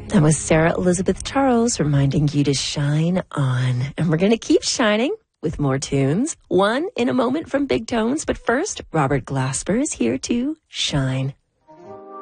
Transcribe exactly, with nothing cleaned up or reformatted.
That was Sarah Elizabeth Charles reminding you to shine on. And we're going to keep shining with more tunes. One in a moment from Big Tones. But first, Robert Glasper is here to shine.